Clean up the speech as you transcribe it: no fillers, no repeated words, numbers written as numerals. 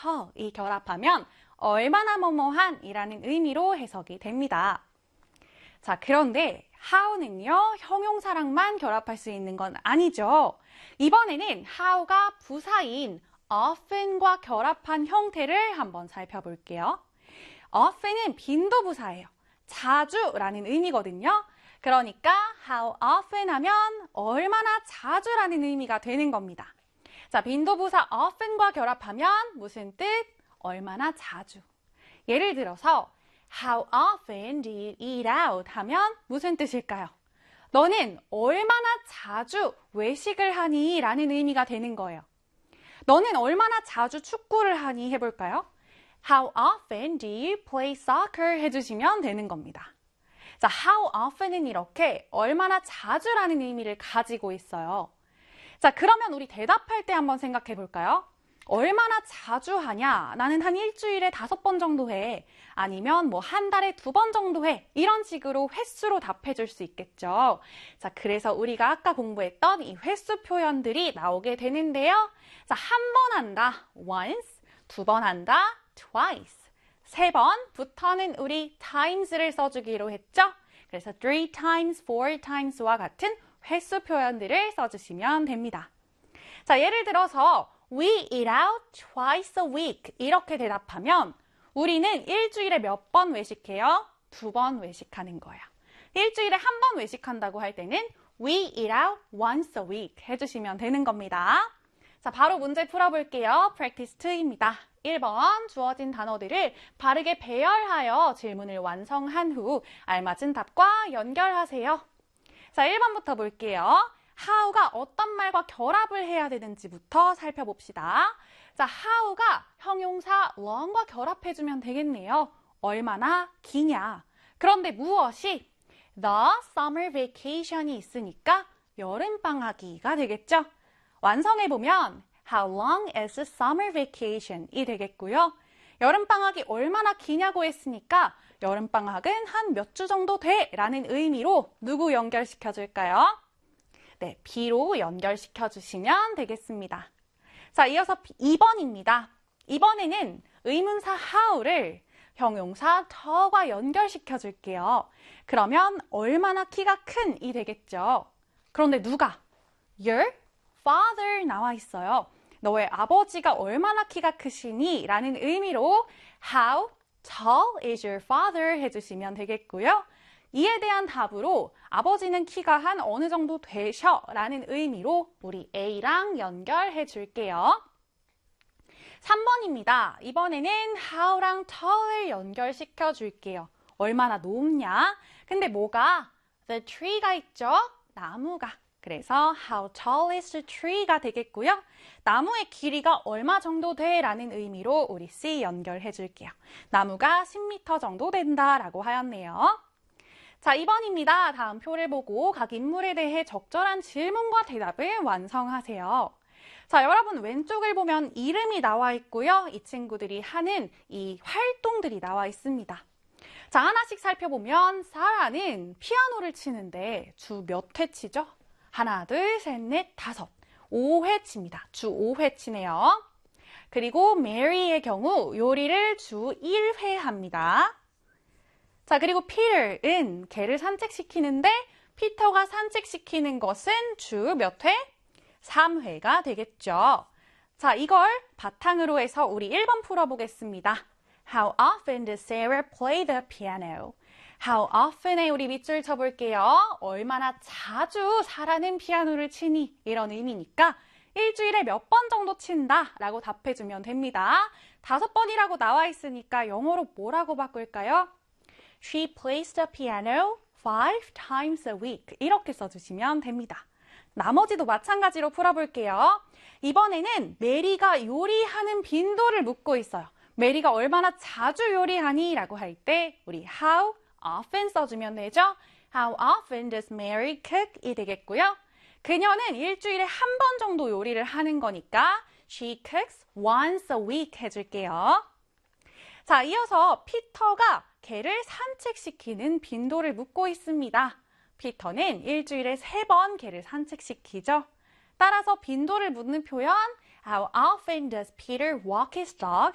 tall이 결합하면 얼마나 뭐뭐한 이라는 의미로 해석이 됩니다. 자, 그런데 how는요, 형용사랑만 결합할 수 있는 건 아니죠. 이번에는 how가 부사인 often과 결합한 형태를 한번 살펴볼게요. often은 빈도부사예요. 자주라는 의미거든요. 그러니까 how often 하면 얼마나 자주라는 의미가 되는 겁니다. 자, 빈도부사 often과 결합하면 무슨 뜻? 얼마나 자주. 예를 들어서 How often do you eat out? 하면 무슨 뜻일까요? 너는 얼마나 자주 외식을 하니? 라는 의미가 되는 거예요. 너는 얼마나 자주 축구를 하니? 해볼까요? How often do you play soccer? 해주시면 되는 겁니다. 자, how often은 이렇게 얼마나 자주라는 의미를 가지고 있어요. 자, 그러면 우리 대답할 때 한번 생각해 볼까요? 얼마나 자주 하냐? 나는 한 일주일에 5번 정도 해. 아니면 뭐 한 달에 2번 정도 해. 이런 식으로 횟수로 답해 줄 수 있겠죠. 자, 그래서 우리가 아까 공부했던 이 횟수 표현들이 나오게 되는데요. 자, 한 번 한다. once. 2번 한다. twice. 3번부터는 우리 times를 써주기로 했죠. 그래서 3 times, 4 times와 같은 횟수 표현들을 써주시면 됩니다. 자, 예를 들어서 We eat out twice a week 이렇게 대답하면 우리는 일주일에 몇 번 외식해요? 2번 외식하는 거예요. 일주일에 한 번 외식한다고 할 때는 We eat out once a week 해주시면 되는 겁니다. 자, 바로 문제 풀어볼게요. Practice 2입니다. 1번 주어진 단어들을 바르게 배열하여 질문을 완성한 후 알맞은 답과 연결하세요. 자, 1번부터 볼게요. how가 어떤 말과 결합을 해야 되는지부터 살펴봅시다. 자, how가 형용사 long과 결합해주면 되겠네요. 얼마나 기냐. 그런데 무엇이? The summer vacation이 있으니까 여름방학이가 되겠죠. 완성해보면 How long is the summer vacation이 되겠고요. 여름방학이 얼마나 기냐고 했으니까 여름방학은 한 몇 주 정도 돼 라는 의미로 누구 연결시켜줄까요? 네, B로 연결시켜 주시면 되겠습니다. 자, 이어서 2번입니다. 이번에는 의문사 how를 형용사 tall과 연결시켜 줄게요. 그러면 얼마나 키가 큰이 되겠죠. 그런데 누가? Your father 나와 있어요. 너의 아버지가 얼마나 키가 크시니? 라는 의미로 How tall is your father? 해주시면 되겠고요. 이에 대한 답으로 아버지는 키가 한 어느 정도 되셔 라는 의미로 우리 A랑 연결해 줄게요. 3번입니다. 이번에는 how랑 tall을 연결시켜 줄게요. 얼마나 높냐? 근데 뭐가? The tree가 있죠? 나무가. 그래서 how tall is the tree가 되겠고요. 나무의 길이가 얼마 정도 돼? 라는 의미로 우리 C 연결해 줄게요. 나무가 10m 정도 된다라고 하였네요. 자, 2번입니다. 다음 표를 보고 각 인물에 대해 적절한 질문과 대답을 완성하세요. 자, 여러분 왼쪽을 보면 이름이 나와 있고요. 이 친구들이 하는 이 활동들이 나와 있습니다. 자, 하나씩 살펴보면 사라는 피아노를 치는데 주 몇 회 치죠? 하나, 둘, 셋, 넷, 다섯. 5회 칩니다. 주 5회 치네요. 그리고 메리의 경우 요리를 주 1회 합니다. 자, 그리고 피터는 개를 산책시키는데 피터가 산책시키는 것은 주 몇 회? 3회가 되겠죠. 자, 이걸 바탕으로 해서 우리 1번 풀어보겠습니다. How often does Sarah play the piano? How often에 우리 밑줄 쳐볼게요. 얼마나 자주 사라는 피아노를 치니? 이런 의미니까 일주일에 몇 번 정도 친다 라고 답해주면 됩니다. 5번이라고 나와 있으니까 영어로 뭐라고 바꿀까요? She plays the piano 5 times a week. 이렇게 써주시면 됩니다. 나머지도 마찬가지로 풀어볼게요. 이번에는 메리가 요리하는 빈도를 묻고 있어요. 메리가 얼마나 자주 요리하니? 라고 할 때 우리 how often 써주면 되죠. How often does Mary cook? 이 되겠고요. 그녀는 일주일에 한 번 정도 요리를 하는 거니까 She cooks once a week 해줄게요. 자, 이어서 피터가 개를 산책시키는 빈도를 묻고 있습니다. 피터는 일주일에 3번 개를 산책시키죠. 따라서 빈도를 묻는 표현 How often does Peter walk his dog?